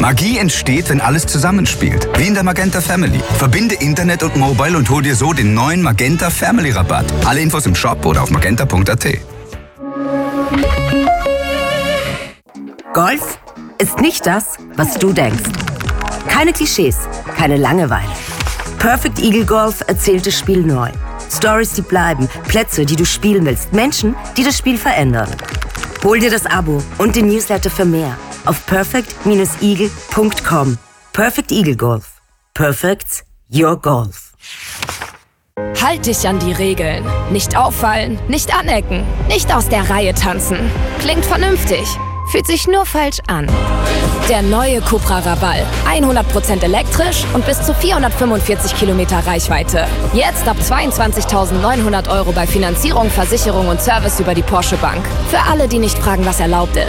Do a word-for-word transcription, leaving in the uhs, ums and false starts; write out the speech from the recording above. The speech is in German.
Magie entsteht, wenn alles zusammenspielt. Wie in der Magenta Family. Verbinde Internet und Mobile und hol dir so den neuen Magenta Family Rabatt. Alle Infos im Shop oder auf magenta punkt a t. Golf ist nicht das, was du denkst. Keine Klischees, keine Langeweile. Perfect Eagle Golf erzählt das Spiel neu. Stories, die bleiben, Plätze, die du spielen willst, Menschen, die das Spiel verändern. Hol dir das Abo und den Newsletter für mehr auf perfect eagle punkt com. Perfect Eagle Golf. Perfect's your golf. Halt dich an die Regeln. Nicht auffallen, nicht anecken, nicht aus der Reihe tanzen. Klingt vernünftig, fühlt sich nur falsch an. Der neue Cupra Raval. hundert Prozent elektrisch und bis zu vierhundertfünfundvierzig Kilometer Reichweite. Jetzt ab zweiundzwanzigtausendneunhundert Euro bei Finanzierung, Versicherung und Service über die Porsche Bank. Für alle, die nicht fragen, was erlaubt ist.